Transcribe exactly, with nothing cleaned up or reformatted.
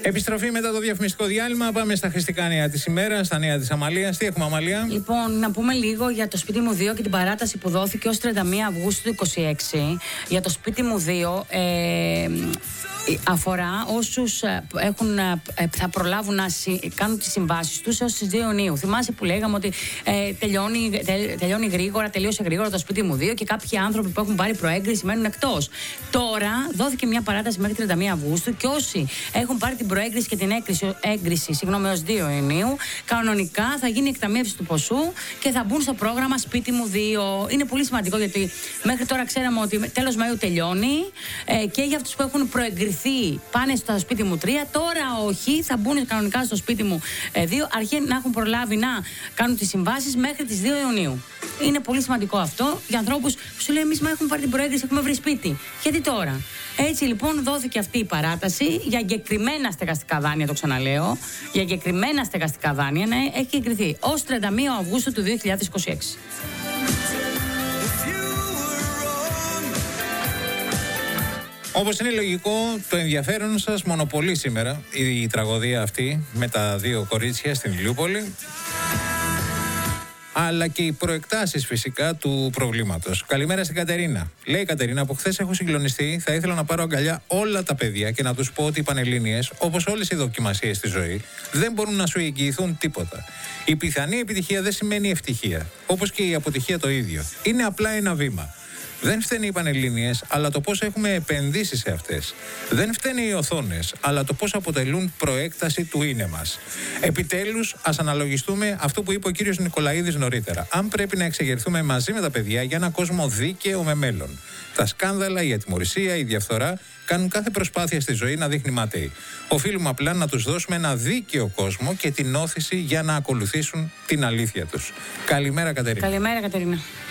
Επιστροφή μετά το διαφημιστικό διάλειμμα. Πάμε στα χρηστικά νέα της ημέρας, στα νέα της Αμαλίας. Τι έχουμε, Αμαλία? Λοιπόν, να πούμε λίγο για το σπίτι μου δύο και την παράταση που δόθηκε ως τριάντα μία Αυγούστου του είκοσι έξι. Για το σπίτι μου δύο ε, αφορά όσους έχουν, θα προλάβουν να κάνουν τις συμβάσεις τους έως τις δύο Ιουνίου. Θυμάσαι που λέγαμε ότι ε, τελειώνει, τε, τελειώνει γρήγορα, τελείωσε γρήγορα το σπίτι μου δύο και κάποιοι άνθρωποι που έχουν πάρει προέγκριση μένουν εκτός. Τώρα δόθηκε μια παράταση μέχρι τριάντα μία Αυγούστου και όσοι έχουν πάρει την προέγκριση και την έγκριση, έγκριση συγγνώμη, έως δύο Ιουνίου, κανονικά θα γίνει εκταμείευση του ποσού και θα μπουν στο πρόγραμμα σπίτι μου δύο. Είναι πολύ σημαντικό γιατί μέχρι τώρα ξέραμε ότι τέλος Μαΐου τελειώνει ε, και για αυτούς που έχουν προεγκριθεί πάνε στο σπίτι μου τρία. Τώρα όχι, θα μπουν κανονικά στο σπίτι μου δύο, αρκεί να έχουν προλάβει να κάνουν τις συμβάσεις μέχρι τις δύο Ιουνίου. Είναι πολύ σημαντικό αυτό για ανθρώπους που σου λέει: εμείς μα έχουμε πάρει την προέγκριση, έχουμε βρει σπίτι. Γιατί τώρα? Έτσι λοιπόν δόθηκε αυτή η παράταση για εγκεκριμένα στεγαστικά δάνεια, το ξαναλέω, για εγκεκριμένα στεγαστικά δάνεια να έχει εγκριθεί ως τριάντα μία Αυγούστου του δύο χιλιάδες είκοσι έξι. Όπως είναι λογικό, το ενδιαφέρον σας μονοπολεί σήμερα η, η τραγωδία αυτή με τα δύο κορίτσια στην Ηλιούπολη, αλλά και οι προεκτάσεις φυσικά του προβλήματος. Καλημέρα στην Κατερίνα. Λέει η Κατερίνα: από χθες έχω συγκλονιστεί. Θα ήθελα να πάρω αγκαλιά όλα τα παιδιά και να τους πω ότι οι Πανελλήνιες, όπως όλες οι δοκιμασίες στη ζωή, δεν μπορούν να σου εγγυηθούν τίποτα. Η πιθανή επιτυχία δεν σημαίνει ευτυχία. Όπως και η αποτυχία το ίδιο. Είναι απλά ένα βήμα. Δεν φταίνε οι Πανελλήνιες, αλλά το πώς έχουμε επενδύσει σε αυτές. Δεν φταίνε οι οθόνες, αλλά το πώς αποτελούν προέκταση του είναι μας. Επιτέλους, ας αναλογιστούμε αυτό που είπε ο κύριος Νικολαίδης νωρίτερα. Αν πρέπει να εξεγερθούμε μαζί με τα παιδιά για ένα κόσμο δίκαιο με μέλλον. Τα σκάνδαλα, η ατιμωρησία, η διαφθορά κάνουν κάθε προσπάθεια στη ζωή να δείχνει μάταιη. Οφείλουμε απλά να τους δώσουμε ένα δίκαιο κόσμο και την όθηση για να ακολουθήσουν την αλήθεια τους. Καλημέρα, Κατερίνα. Καλημέρα, Κατερίνα.